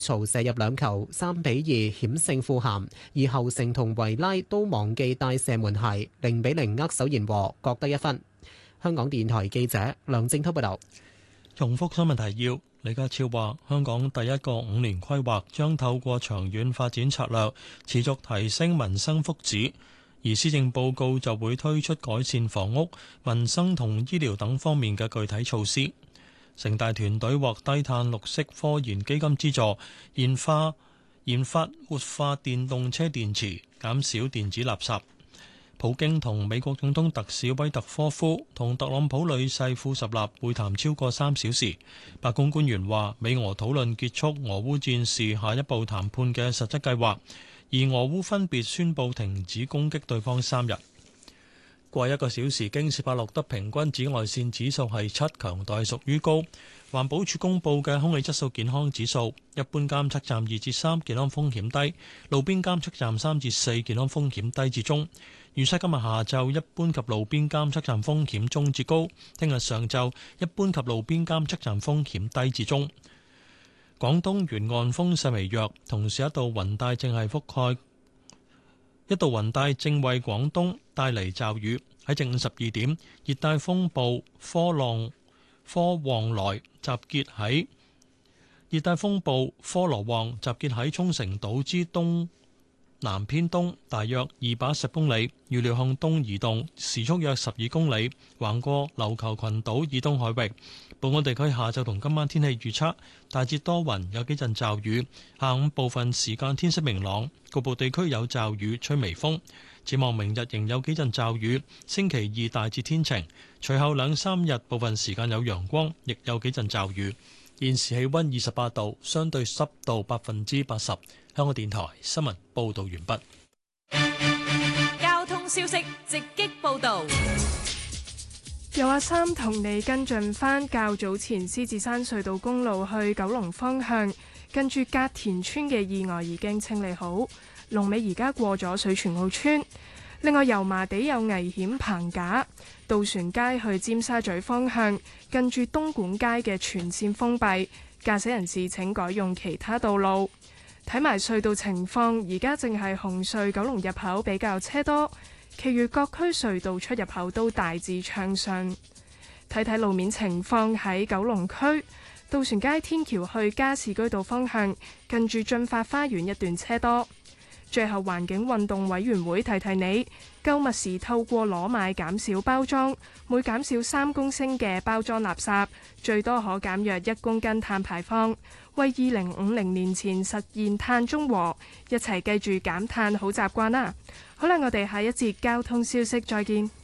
曹射入兩球，3-2險勝富咸，而侯城同維拉都忘記帶射門鞋，0-0握手言和，各得一分。香港電台記者梁正滔報道。 重複新聞提要。李家超話：香港第一個5年規劃將透過長遠發展策略，持續提升民生福祉，而施政報告就會推出改善房屋、民生同醫療等方面嘅具體措施。城大團隊獲低碳綠色科研基金資助，研發活化電動車電池，減少電子垃圾。普京同美國總統特使威特科夫同特朗普女婿庫什納會談超過3小時。白宮官員話，美俄討論結束俄烏戰事下一步談判嘅實質計劃，而俄烏分別宣布停止攻擊對方3日。過1個小時，京士柏錄得平均紫外線指數係7，強度屬於高。環保署公布嘅空氣質素健康指數，一般監測站2至3，健康風險低；路邊監測站3至4，健康風險低至中。預測今日下晝一般及路邊監測站風險中至高，聽日上晝一般及路邊監測站風險低至中。廣東沿岸風勢微弱，同時一道雲帶正為廣東帶嚟驟雨。喺正午12點，熱帶風暴科旺來集結喺沖繩島之東南偏東，大約210公里，預料向東移動，時速約12公里，橫過琉球群島以東海域。本港地區下晝同今晚天氣預測，大致多雲，有幾陣驟雨，下午部分時間天色明朗，局部地區有驟雨，吹微風。展望明日仍有幾陣驟雨，星期2大致天晴，隨後2-3日部分時間有陽光，亦有幾陣驟雨。現時氣溫28度，相對濕度80%。香港電台新聞報道完畢。交通消息直擊報道。 有阿三同你跟進返較早前獅子山隧道公路去九龍方向，近住隔田村嘅意外已經清理好，龍尾而家過咗水泉澳村。另外，油麻地有危險棚架，渡船街去尖沙咀方向，近住東莞街嘅全線封閉，駕駛人士請改用其他道路。睇埋隧道情況，而家正係紅隧九龍入口比較車多，其餘各區隧道出入口都大致暢順。睇睇路面情況，喺九龍區渡船街天橋去加士居道方向，近住駿發花園一段車多。最後，環境運動委員會提提你，購物時透過攞賣減少包裝，每減少3公升嘅包裝垃圾，最多可減約1公斤碳排放，為2050年前實現碳中和。一齊記住減碳好習慣啦！好啦，我哋下一節交通消息再見。